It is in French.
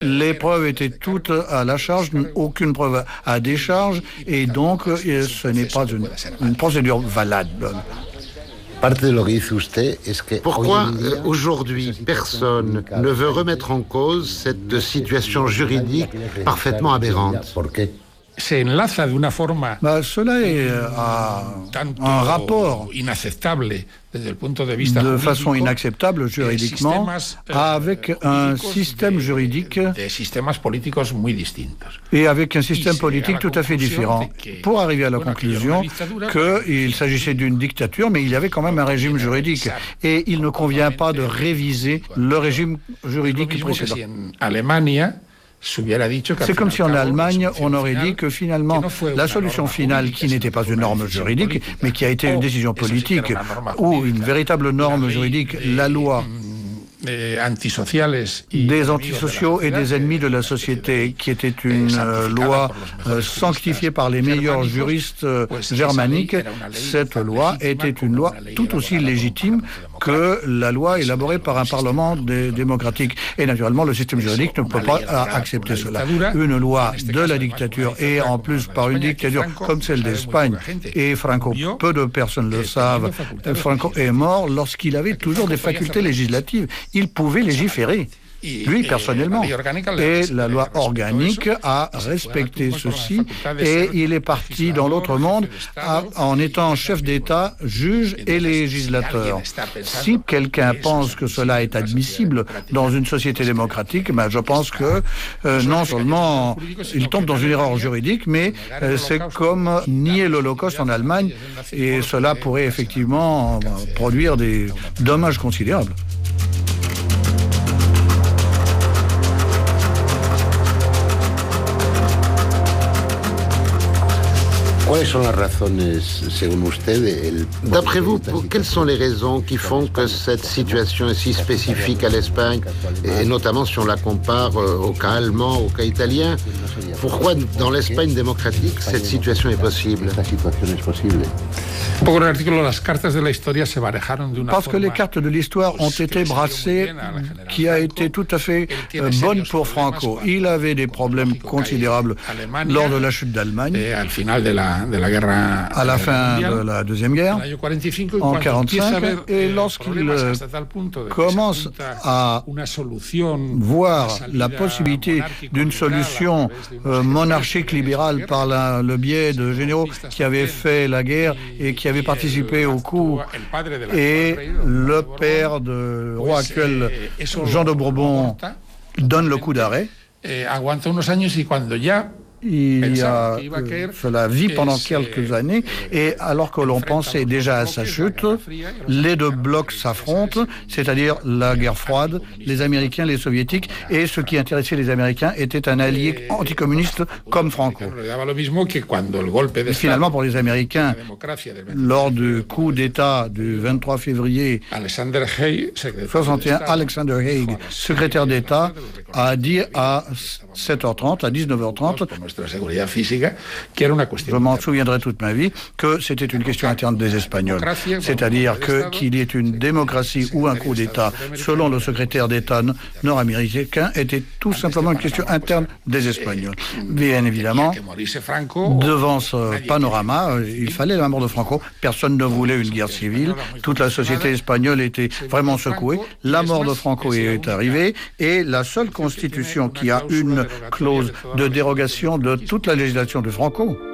Les preuves étaient toutes à la charge, aucune preuve à décharge, et donc ce n'est pas une procédure valable. Pourquoi aujourd'hui personne ne veut remettre en cause cette situation juridique parfaitement aberrante? Cela est un rapport de façon inacceptable juridiquement avec un système juridique et avec un système politique tout à fait différent, pour arriver à la conclusion qu'il s'agissait d'une dictature, mais il y avait quand même un régime juridique et il ne convient pas de réviser le régime juridique précédent. C'est comme si en Allemagne, on aurait dit que finalement, la solution finale, qui n'était pas une norme juridique, mais qui a été une décision politique, ou une véritable norme juridique, la loi des antisociaux et des ennemis de la société, qui était une loi sanctifiée par les meilleurs juristes germaniques. Cette loi était une loi tout aussi légitime que la loi élaborée par un parlement démocratique. Et naturellement, le système juridique ne peut pas accepter cela. Une loi de la dictature, et en plus par une dictature comme celle d'Espagne, et Franco, peu de personnes le savent, Franco est mort lorsqu'il avait toujours des facultés législatives. Il pouvait légiférer, lui personnellement. Et la loi organique a respecté ceci, et il est parti dans l'autre monde en étant chef d'État, juge et législateur. Si quelqu'un pense que cela est admissible dans une société démocratique, je pense que non seulement il tombe dans une erreur juridique, mais c'est comme nier l'Holocauste en Allemagne, et cela pourrait effectivement produire des dommages considérables. D'après vous, quelles sont les raisons qui font que cette situation est si spécifique à l'Espagne, et notamment si on la compare au cas allemand, au cas italien? Pourquoi dans l'Espagne démocratique cette situation est possible? Parce que les cartes de l'histoire ont été brassées, qui a été tout à fait bonne pour Franco. Il avait des problèmes considérables lors de la chute d'Allemagne, à la fin de la Deuxième Guerre, en 1945, et lorsqu'il commence à voir la possibilité d'une solution monarchique libérale par le biais de généraux qui avaient fait la guerre et qui avaient participé au coup, et le père du roi actuel, Jean de Bourbon, donne le coup d'arrêt. Cela vit pendant quelques années, et alors que l'on pensait déjà à sa chute, les deux blocs s'affrontent, c'est-à-dire la guerre froide, les Américains, les Soviétiques, et ce qui intéressait les Américains était un allié anticommuniste comme Franco. Et finalement, pour les Américains, lors du coup d'État du 23 février 1961, Alexander Haig, secrétaire d'État, a dit à 7h30, à 19h30, je m'en souviendrai toute ma vie, que c'était une question interne des Espagnols. C'est-à-dire qu'il y ait une démocratie ou un coup d'État, selon le secrétaire d'État nord-américain, était tout simplement une question interne des Espagnols. Bien évidemment, devant ce panorama, il fallait la mort de Franco. Personne ne voulait une guerre civile. Toute la société espagnole était vraiment secouée. La mort de Franco est arrivée, et la seule constitution qui a une clause de dérogation de toute la législation de Franco